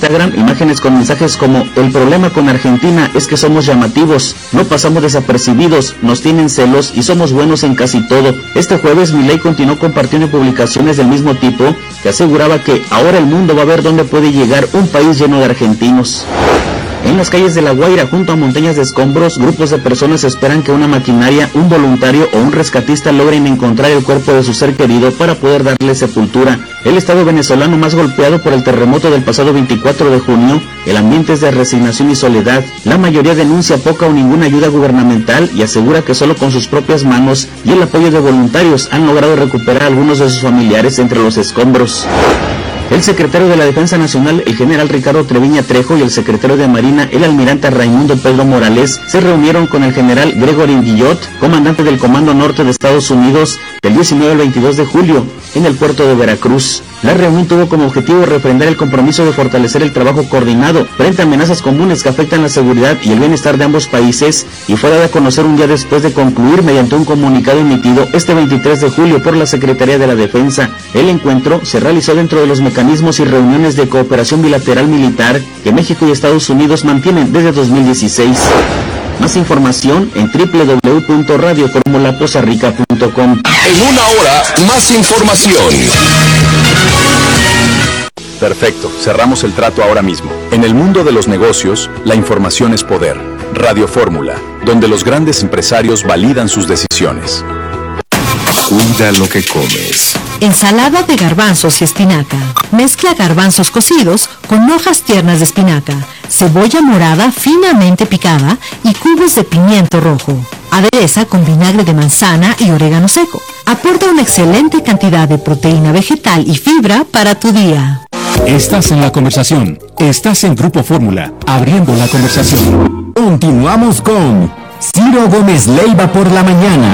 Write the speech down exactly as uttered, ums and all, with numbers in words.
Instagram imágenes con mensajes como: el problema con Argentina es que somos llamativos, no pasamos desapercibidos, nos tienen celos y somos buenos en casi todo. Este jueves Milei continuó compartiendo publicaciones del mismo tipo que aseguraba que ahora el mundo va a ver dónde puede llegar un país lleno de argentinos. En las calles de La Guaira, junto a montañas de escombros, grupos de personas esperan que una maquinaria, un voluntario o un rescatista logren encontrar el cuerpo de su ser querido para poder darle sepultura. El estado venezolano más golpeado por el terremoto del pasado veinticuatro de junio, el ambiente es de resignación y soledad. La mayoría denuncia poca o ninguna ayuda gubernamental y asegura que solo con sus propias manos y el apoyo de voluntarios han logrado recuperar a algunos de sus familiares entre los escombros. El secretario de la Defensa Nacional, el general Ricardo Treviña Trejo, y el secretario de Marina, el almirante Raimundo Pedro Morales, se reunieron con el general Gregory Guillot, comandante del Comando Norte de Estados Unidos, del diecinueve al veintidós de julio, en el puerto de Veracruz. La reunión tuvo como objetivo refrendar el compromiso de fortalecer el trabajo coordinado frente a amenazas comunes que afectan la seguridad y el bienestar de ambos países, y fue dada a conocer un día después de concluir mediante un comunicado emitido este veintitrés de julio por la Secretaría de la Defensa. El encuentro se realizó dentro de los mecanismos y reuniones de cooperación bilateral militar que México y Estados Unidos mantienen desde dos mil dieciséis. Más información en doble u doble u doble u punto radio fórmula poza rica punto com. En una hora, más información. Perfecto, cerramos el trato ahora mismo. En el mundo de los negocios, la información es poder. Radio Fórmula, donde los grandes empresarios validan sus decisiones. Cuida lo que comes. Ensalada de garbanzos y espinaca. Mezcla garbanzos cocidos con hojas tiernas de espinaca, cebolla morada finamente picada y cubos de pimiento rojo. Adereza con vinagre de manzana y orégano seco. Aporta una excelente cantidad de proteína vegetal y fibra para tu día. Estás en la conversación. Estás en Grupo Fórmula, abriendo la conversación. Continuamos con Ciro Gómez Leiva por la mañana.